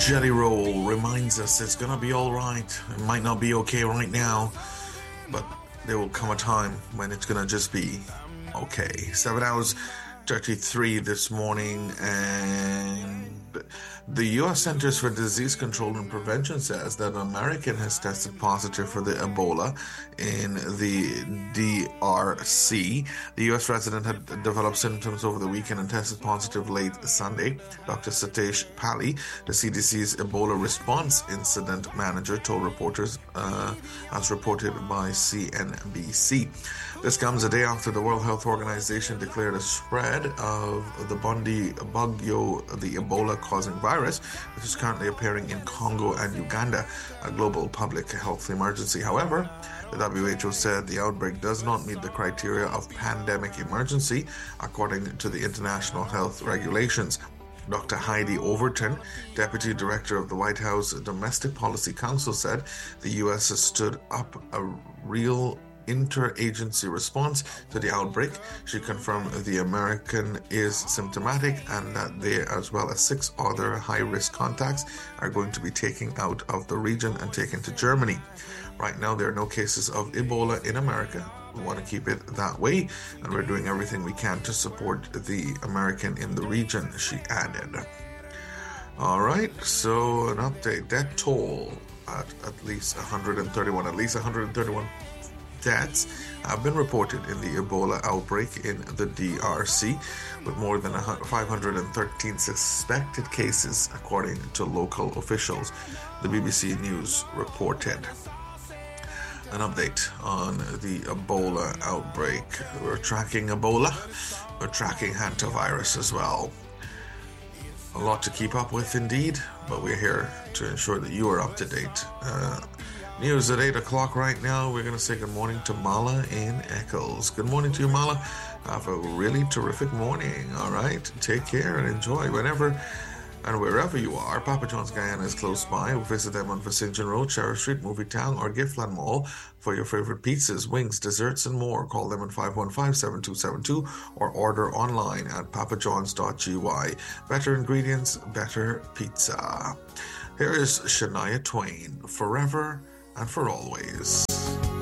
Jelly Roll reminds us it's gonna be all right. It might not be okay right now, but there will come a time when it's gonna just be okay. 7 hours 33 this morning, and the U.S. Centers for Disease Control and Prevention says that an American has tested positive for the Ebola in the DRC. The U.S. resident had developed symptoms over the weekend and tested positive late Sunday. Dr. Satish Pally, the CDC's Ebola response incident manager, told reporters, as reported by CNBC. This comes a day after the World Health Organization declared a spread of the Bundibugyo, the Ebola-causing virus, which is currently appearing in Congo and Uganda, a global public health emergency. However, the WHO said the outbreak does not meet the criteria of pandemic emergency, according to the international health regulations. Dr. Heidi Overton, Deputy Director of the White House Domestic Policy Council, said the U.S. has stood up a real interagency response to the outbreak. She confirmed the American is symptomatic and that they, as well as 6 other high-risk contacts, are going to be taken out of the region and taken to Germany. Right now, there are no cases of Ebola in America. We want to keep it that way, and we're doing everything we can to support the American in the region, she added. All right, so an update. Death toll at least 131 deaths have been reported in the Ebola outbreak in the DRC, with more than 513 suspected cases, according to local officials, the BBC News reported. An update on the Ebola outbreak. We're tracking Ebola, we're tracking hantavirus as well. A lot to keep up with indeed, but we're here to ensure that you are up to date. News at 8 o'clock right now. We're going to say good morning to Mala in Eccles. Good morning to you, Mala. Have a really terrific morning, all right? Take care and enjoy whenever and wherever you are. Papa John's Guyana is close by. Visit them on Vicinton Road, Cherry Street, Movie Town, or Giftland Mall for your favorite pizzas, wings, desserts, and more. Call them at 515-7272 or order online at papajohns.gy. Better ingredients, better pizza. Here is Shania Twain, Forever and for Always.